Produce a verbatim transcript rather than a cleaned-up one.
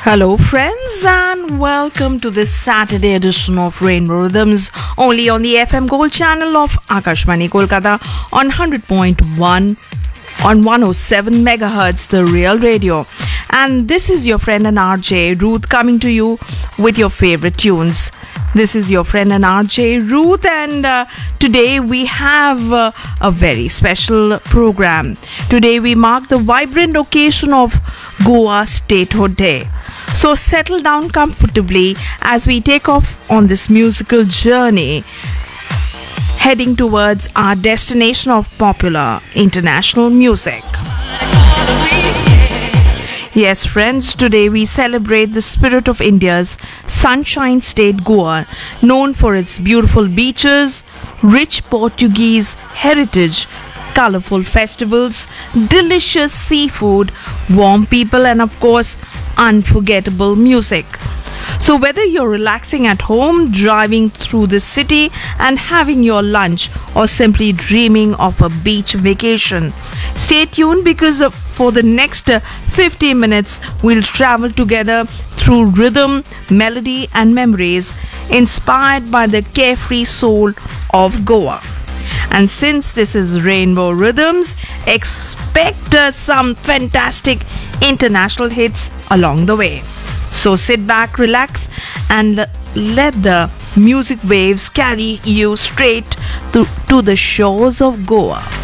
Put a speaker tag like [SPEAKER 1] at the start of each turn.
[SPEAKER 1] Hello, friends, and welcome to this Saturday edition of Rainbow Rhythms, only on the F M Gold channel of Akashvani Kolkata on one hundred point one on one oh seven megahertz, the real radio. And this is your friend and R J Ruth coming to you with your favorite tunes. This is your friend and R J Ruth, and uh, today we have uh, a very special program. Today we mark the vibrant occasion of Goa Statehood Day. So settle down comfortably as we take off on this musical journey, heading towards our destination of popular international music. Yes, friends, today we celebrate the spirit of India's sunshine state Goa, known for its beautiful beaches, rich Portuguese heritage, colorful festivals, delicious seafood, warm people, and of course, unforgettable music. So whether you're relaxing at home, driving through the city and having your lunch, or simply dreaming of a beach vacation, stay tuned because uh, for the next uh, fifty minutes we'll travel together through rhythm, melody and memories inspired by the carefree soul of Goa. And since this is Rainbow Rhythms, expect uh, some fantastic international hits along the way. So sit back, relax, and let the music waves carry you straight to, to the shores of Goa.